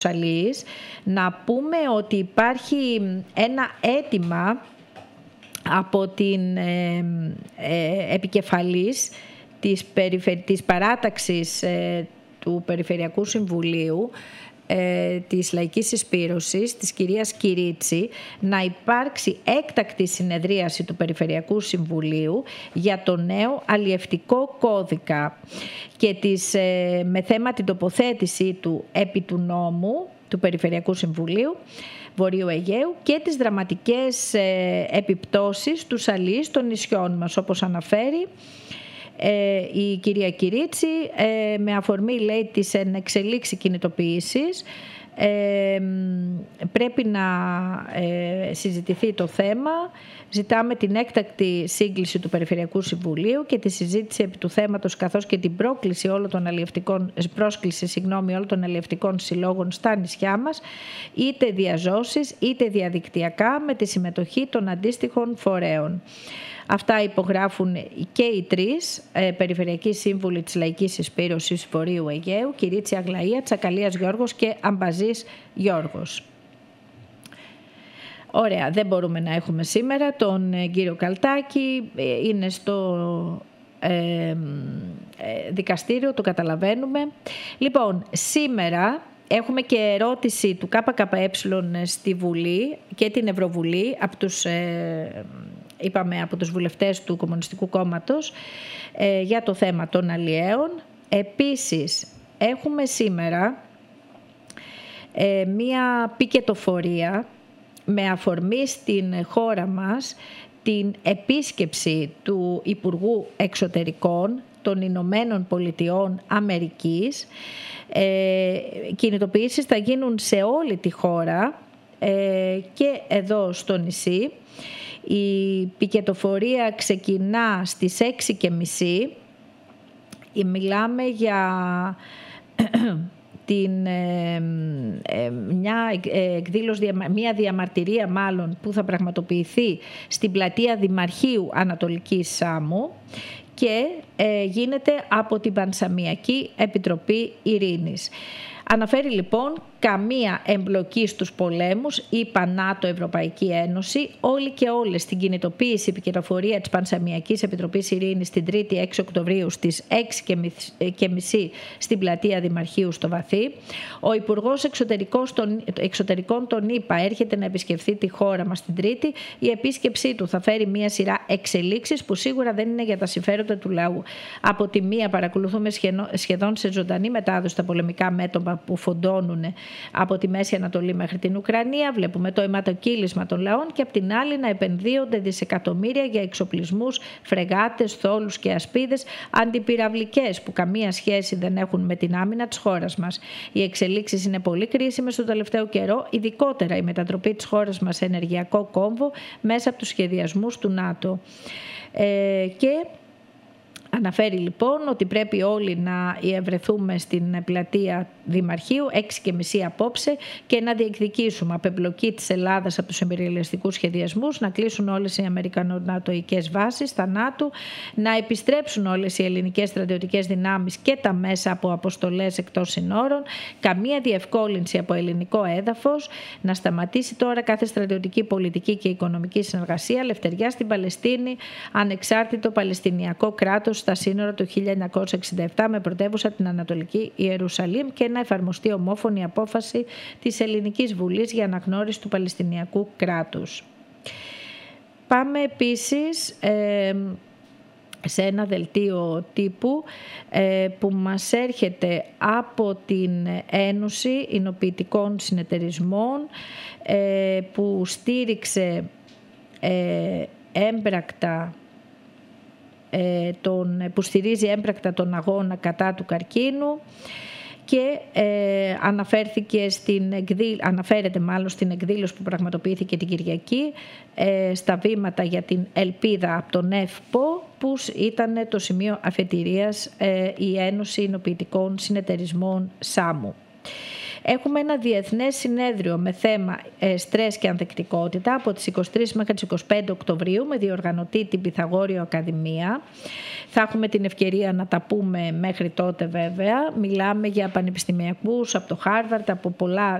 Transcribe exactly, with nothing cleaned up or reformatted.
αλληλείς, να πούμε ότι υπάρχει ένα αίτημα από την ε, ε, επικεφαλής της, περιφερ... της παράταξης ε, του Περιφερειακού Συμβουλίου ε, της Λαϊκής Συσπήρωσης, της κυρίας Κυρίτσι, να υπάρξει έκτακτη συνεδρίαση του Περιφερειακού Συμβουλίου για το νέο αλλιευτικό κώδικα και της, ε, με θέμα την τοποθέτησή του επί του νόμου του Περιφερειακού Συμβουλίου Βορείου Αιγαίου και τις δραματικές ε, επιπτώσεις του αλείς των νησιών μας, όπως αναφέρει ε, η κυρία Κυρίτσι, ε, με αφορμή, λέει, της ενεξελίξη κινητοποίησης. Ε, πρέπει να ε, συζητηθεί το θέμα. Ζητάμε την έκτακτη σύγκληση του Περιφερειακού Συμβουλίου και τη συζήτηση επί του θέματος, καθώς και την πρόκληση όλων των αλλιευτικών, πρόσκληση συγγνώμη, όλων των αλλιευτικών συλλόγων στα νησιά μας, είτε διαζώσεις είτε διαδικτυακά, με τη συμμετοχή των αντίστοιχων φορέων. Αυτά υπογράφουν και οι τρεις ε, περιφερειακοί σύμβουλοι της Λαϊκής Συσπήρωσης Βορείου Αιγαίου, Κυρίτσι Αγλαία, Τσακαλίας Γιώργος και Αμπαζής Γιώργος. Ωραία, δεν μπορούμε να έχουμε σήμερα τον ε, κύριο Καλτάκη, ε, είναι στο ε, ε, δικαστήριο, το καταλαβαίνουμε. Λοιπόν, σήμερα έχουμε και ερώτηση του ΚΚΕ στη Βουλή και την Ευρωβουλή από τους... Ε, είπαμε από τους βουλευτές του Κομμουνιστικού Κόμματος ε, για το θέμα των αλλιέων. Επίσης έχουμε σήμερα ε, μία πικετοφορία με αφορμή στην χώρα μας την επίσκεψη του Υπουργού Εξωτερικών των Ηνωμένων Πολιτειών Αμερικής. Ε, κινητοποιήσεις θα γίνουν σε όλη τη χώρα ε, και εδώ στο νησί. Η πικετοφορία ξεκινά στις έξι και μισή. Μιλάμε για την, ε, ε, μια, εκδήλωση, μια διαμαρτυρία μάλλον που θα πραγματοποιηθεί στην πλατεία Δημαρχείου Ανατολικής Σάμου και ε, γίνεται από την Πανσαμιακή Επιτροπή Ειρήνης. Αναφέρει λοιπόν καμία εμπλοκή στους πολέμους, είπα ΝΑΤΟ, Ευρωπαϊκή Ένωση, όλοι και όλες στην κινητοποίηση επικοινωνία της Πανσαμιακής Επιτροπής Ειρήνης την Τρίτη έξι Οκτωβρίου στις έξι και μισή στην πλατεία Δημαρχείου στο Βαθύ. Ο Υπουργός Εξωτερικών των ΗΠΑ έρχεται να επισκεφθεί τη χώρα μας την Τρίτη. Η επίσκεψή του θα φέρει μια σειρά εξελίξεις που σίγουρα δεν είναι για τα συμφέροντα του λαού. Από τη μία παρακολουθούμε σχεδόν σε ζωντανή μετάδοση τα πολεμικά μέτωπα που φοντώνουν από τη Μέση Ανατολή μέχρι την Ουκρανία. Βλέπουμε το αιματοκύλισμα των λαών και από την άλλη να επενδύονται δισεκατομμύρια για εξοπλισμούς, φρεγάτες, θόλους και ασπίδες αντιπυραυλικές που καμία σχέση δεν έχουν με την άμυνα της χώρας μας. Οι εξελίξεις είναι πολύ κρίσιμες στο τελευταίο καιρό, ειδικότερα η μετατροπή της χώρας μας σε ενεργειακό κόμβο μέσα από τους σχεδιασμούς του ΝΑΤΟ. Ε, και αναφέρει λοιπόν ότι πρέπει όλοι να ευρεθούμε στην πλατεία Δημαρχείου έξι και μισή απόψε και να διεκδικήσουμε απεμπλοκή της Ελλάδας από τους εμπειριαλιστικούς σχεδιασμούς, να κλείσουν όλες οι αμερικανο-νατοικές βάσεις, τα ΝΑΤΟ, να επιστρέψουν όλες οι ελληνικές στρατιωτικές δυνάμεις και τα μέσα από αποστολές εκτός συνόρων, καμία διευκόλυνση από ελληνικό έδαφος, να σταματήσει τώρα κάθε στρατιωτική, πολιτική και οικονομική συνεργασία, ελευθεριά στην Παλαιστίνη, ανεξάρτητο Παλαιστινιακό κράτος στα σύνορα του χίλια εννιακόσια εξήντα επτά με πρωτεύουσα την Ανατολική Ιερουσαλήμ και να εφαρμοστεί ομόφωνη απόφαση της Ελληνικής Βουλής για αναγνώριση του Παλαιστινιακού κράτους. Πάμε επίσης ε, σε ένα δελτίο τύπου ε, που μας έρχεται από την Ένωση Ινοποιητικών Συνεταιρισμών ε, που στήριξε ε, έμπρακτα Τον, που στηρίζει έμπρακτα τον αγώνα κατά του καρκίνου και ε, αναφέρθηκε στην εκδήλ, αναφέρεται μάλλον στην εκδήλωση που πραγματοποιήθηκε την Κυριακή ε, στα βήματα για την ελπίδα από τον ΕΦΠΟ, που ήταν το σημείο αφετηρίας ε, η Ένωση Ινοποιητικών Συνεταιρισμών ΣΑΜΟΥ. Έχουμε ένα διεθνές συνέδριο με θέμα ε, στρες και ανθεκτικότητα από τις είκοσι τρεις μέχρι τις είκοσι πέντε Οκτωβρίου με διοργανωτή την Πυθαγόριο Ακαδημία. Θα έχουμε την ευκαιρία να τα πούμε μέχρι τότε βέβαια. Μιλάμε για πανεπιστημιακούς από το Χάρβαρντ, από πολλά